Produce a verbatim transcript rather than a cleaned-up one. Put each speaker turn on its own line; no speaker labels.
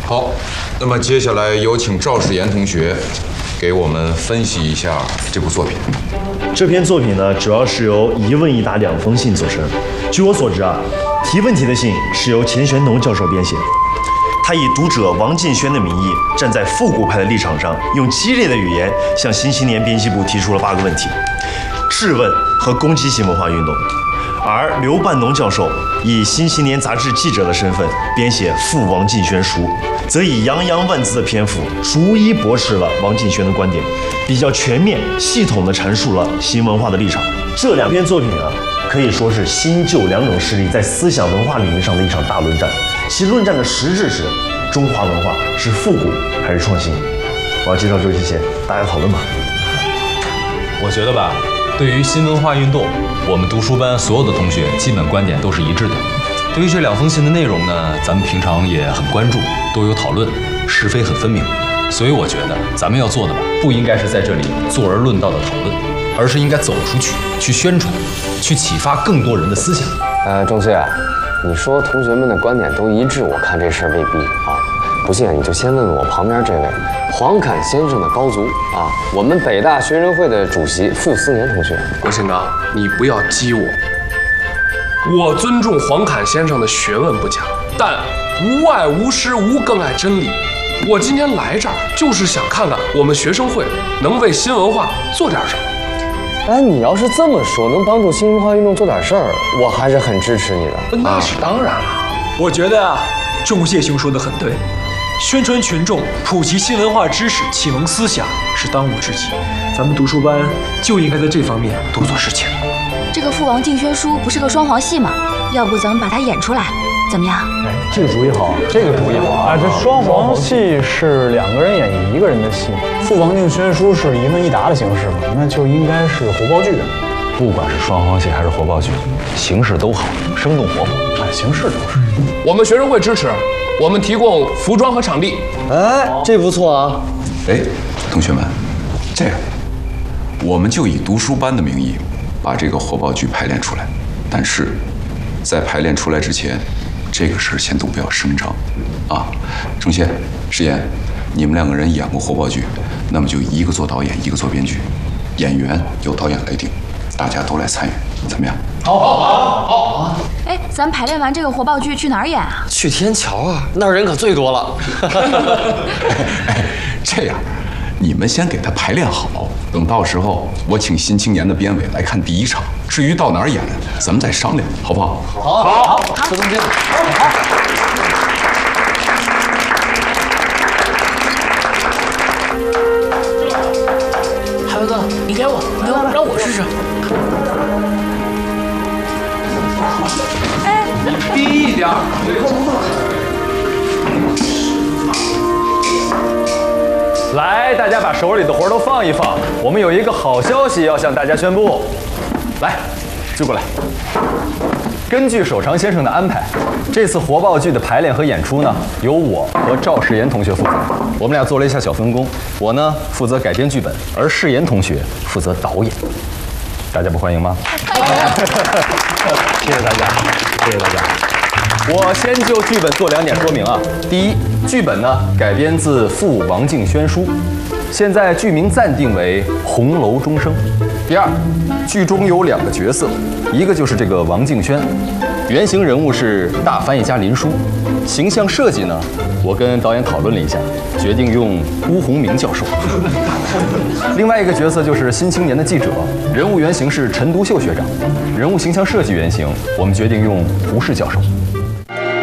好，那么接下来有请赵世炎同学给我们分析一下这部作品。
这篇作品呢，主要是由一问一答两封信组成。据我所知啊，提问题的信是由钱玄同教授编写。他以读者王敬轩的名义，站在复古派的立场上，用激烈的语言向新青年编辑部提出了八个问题，质问和攻击新文化运动。而刘半农教授以《新青年》杂志记者的身份编写《复王敬轩书》，则以洋洋万字的篇幅，逐一驳斥了王敬轩的观点，比较全面、系统地阐述了新文化的立场。这两篇作品啊，可以说是新旧两种势力在思想文化领域上的一场大论战。其论战的实质是：中华文化是复古还是创新？我要介绍这些些，大家讨论吧。
我觉得吧，对于新文化运动，我们读书班所有的同学基本观点都是一致的。对于这两封信的内容呢，咱们平常也很关注，都有讨论，是非很分明。所以我觉得咱们要做的吧，不应该是在这里坐而论道的讨论，而是应该走出去，去宣传，去启发更多人的思想。
呃，仲穗，你说同学们的观点都一致，我看这事儿未必啊。不信你就先问问我旁边这位黄侃先生的高足啊，我们北大学生会的主席傅斯年同学。
郭新刚，你不要激我。我尊重黄侃先生的学问不假，但无爱无师，无更爱真理。我今天来这儿就是想看看我们学生会能为新文化做点什么。
哎，你要是这么说，能帮助新文化运动做点事儿，我还是很支持你的。
那是当然了。
我觉得啊，仲介兄说的很对。宣传群众、普及新文化知识、启蒙思想是当务之急。咱们读书班就应该在这方面多做事情。
这个《父王敬轩书》不是个双簧戏吗？要不咱们把它演出来，怎么样？
哎，这个主意好，
这个主意好
啊！这双簧戏是两个人演一个人的戏，《父王敬轩书》是一问一答的形式嘛，那就应该是活报剧。
不管是双簧戏还是活报剧，形式都好，生动活泼。
哎，形式都是。
我们学生会支持。我们提供服装和场地。
哎，这不错啊！
哎，同学们，这样，我们就以读书班的名义把这个火爆剧排练出来。但是，在排练出来之前，这个事儿先都不要声张啊。仲宪、石岩，你们两个人演过火爆剧，那么就一个做导演，一个做编剧，演员由导演来定，大家都来参与，怎么样？
好，好，好，好。
哎，咱排练完这个活报剧去哪儿演啊？
去天桥啊，那儿人可最多了。
哎，这样，你们先给他排练好，等到时候我请新青年的编委来看第一场。至于到哪儿演，咱们再商量，好不好？
好，好，好，车总监，好。
海文哥，你给我，你给我，让我试试。
哎，
低一点。
来，大家把手里的活都放一放，我们有一个好消息要向大家宣布。来，追过来。根据守常先生的安排，这次活报剧的排练和演出呢，由我和赵世炎同学负责。我们俩做了一下小分工，我呢负责改编剧本，而世炎同学负责导演。大家不欢迎吗？谢谢大家，谢谢大家。我先就剧本做两点说明啊。第一，剧本呢改编自《父王敬轩书》，现在剧名暂定为《红楼钟声》。第二，剧中有两个角色，一个就是这个王敬轩，原型人物是大翻译家林殊。形象设计呢，我跟导演讨论了一下，决定用辜鸿铭教授。另外一个角色就是新青年的记者，人物原型是陈独秀学长，人物形象设计原型我们决定用胡适教授。